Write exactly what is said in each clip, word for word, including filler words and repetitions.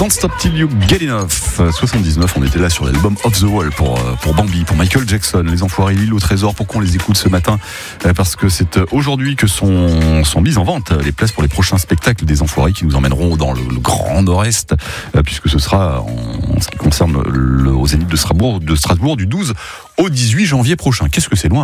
Don't Stop Till You Get Enough. soixante-dix-neuf, on était là sur l'album Off the Wall pour, pour Bambi, pour Michael Jackson. Les Enfoirés, l'île au trésor. Pourquoi on les écoute ce matin? Parce que c'est aujourd'hui que sont, sont mises en vente les places pour les prochains spectacles des Enfoirés qui nous emmèneront dans le, le Grand Nord-Est, puisque ce sera en, en ce qui concerne le, au Zénith de Strasbourg, de Strasbourg du douze au dix-huit janvier prochain. Qu'est-ce que c'est loin?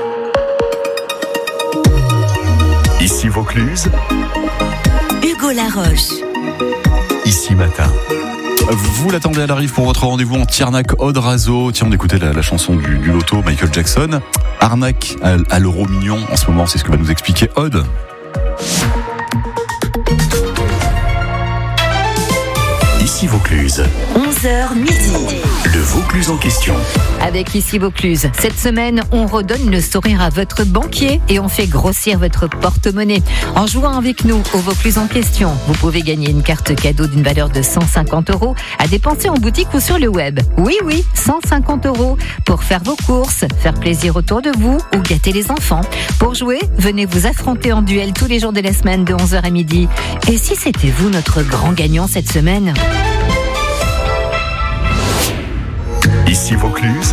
Ici Vaucluse, Hugo Laroche. Ici Matin. Vous l'attendez à l'arrivée pour votre rendez-vous en Tiernac, Aude Razo. Tiens, on écoutait la, la chanson du, du loto, Michael Jackson. Arnaque à, à l'euro million en ce moment, c'est ce que va nous expliquer Aude. Ici Vaucluse. onze heures midi. Le Vaucluse en question. Avec Ici Vaucluse, cette semaine, on redonne le sourire à votre banquier et on fait grossir votre porte-monnaie. En jouant avec nous au Vaucluse en question, vous pouvez gagner une carte cadeau d'une valeur de cent cinquante euros à dépenser en boutique ou sur le web. Oui, oui, cent cinquante euros pour faire vos courses, faire plaisir autour de vous ou gâter les enfants. Pour jouer, venez vous affronter en duel tous les jours de la semaine de onze heures à midi. Et si c'était vous notre grand gagnant cette semaine ? Ici Vaucluse.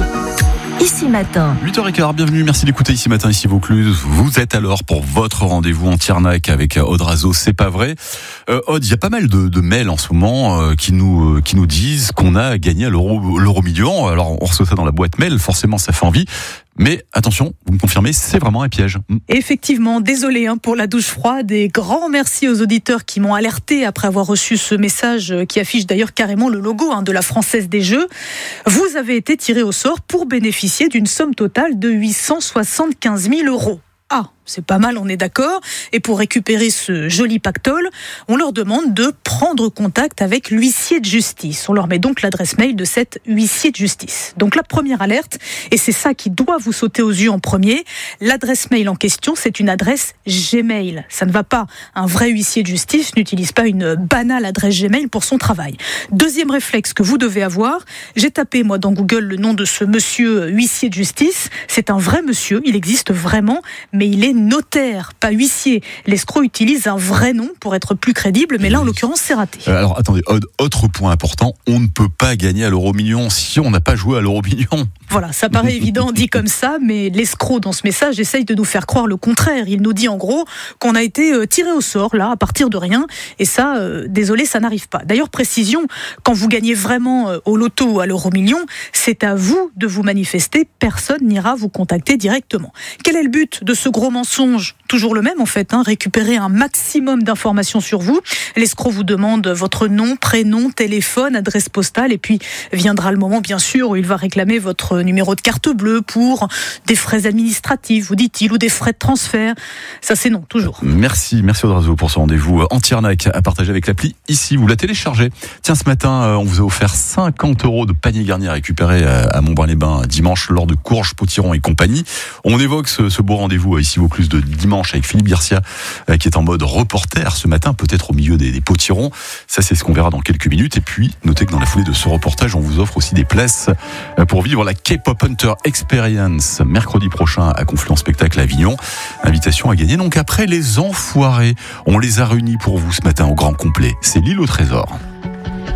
Ici Matin. huit heures quinze, bienvenue, merci d'écouter Ici Matin, Ici Vaucluse. Vous êtes alors pour votre rendez-vous en Tiernac avec Aude Razo, c'est pas vrai. Euh, Aude, il y a pas mal de, de mails en ce moment euh, qui nous euh, qui nous disent qu'on a gagné à l'euro, l'euro million. Alors on reçoit ça dans la boîte mail, forcément ça fait envie. Mais attention, vous me confirmez, c'est vraiment un piège. Effectivement, désolé hein, pour la douche froide et grand merci aux auditeurs qui m'ont alerté après avoir reçu ce message qui affiche d'ailleurs carrément le logo hein, de la Française des Jeux. Vous avez été tiré au sort pour bénéficier d'une somme totale de huit cent soixante-quinze mille euros. Ah, c'est pas mal, on est d'accord. Et pour récupérer ce joli pactole, on leur demande de prendre contact avec l'huissier de justice. On leur met donc l'adresse mail de cet huissier de justice. Donc la première alerte, et c'est ça qui doit vous sauter aux yeux en premier, l'adresse mail en question, c'est une adresse Gmail. Ça ne va pas. Un vrai huissier de justice n'utilise pas une banale adresse Gmail pour son travail. Deuxième réflexe que vous devez avoir, j'ai tapé moi dans Google le nom de ce monsieur huissier de justice. C'est un vrai monsieur, il existe vraiment, mais il est notaire, pas huissier. L'escroc utilise un vrai nom pour être plus crédible, mais là, en l'occurrence, c'est raté. Alors, attendez, autre point important, on ne peut pas gagner à l'euro million si on n'a pas joué à l'euro million. Voilà, ça paraît évident dit comme ça, mais l'escroc dans ce message essaye de nous faire croire le contraire. Il nous dit en gros qu'on a été tiré au sort, là, à partir de rien, et ça, euh, désolé, ça n'arrive pas. D'ailleurs, précision, quand vous gagnez vraiment euh, au loto ou à l'euro million, c'est à vous de vous manifester, personne n'ira vous contacter directement. Quel est le but de ce gros mensonge? Toujours le même en fait, hein, récupérer un maximum d'informations sur vous. L'escroc vous demande votre nom, prénom, téléphone, adresse postale, et puis viendra le moment bien sûr où il va réclamer votre numéro de carte bleue pour des frais administratifs, vous dit-il, ou des frais de transfert. Ça c'est non, toujours. Merci, merci Aude Razo pour ce rendez-vous en Tiernac à partager avec l'appli Ici, vous la téléchargez. Tiens, ce matin, on vous a offert cinquante euros de panier garni à récupérer à Montbrun-les-Bains dimanche lors de Courges, Potiron et compagnie. On évoque ce, ce beau rendez-vous Ici Vaucluse de dimanche avec Philippe Garcia qui est en mode reporter ce matin, peut-être au milieu des, des Potirons. Ça, c'est ce qu'on verra dans quelques minutes. Et puis, notez que dans la foulée de ce reportage, on vous offre aussi des places pour vivre la K-Pop Hunter Experience mercredi prochain à Confluence Spectacle à Avignon. Invitation à gagner donc après les Enfoirés. On les a réunis pour vous ce matin au grand complet. C'est l'île au trésor.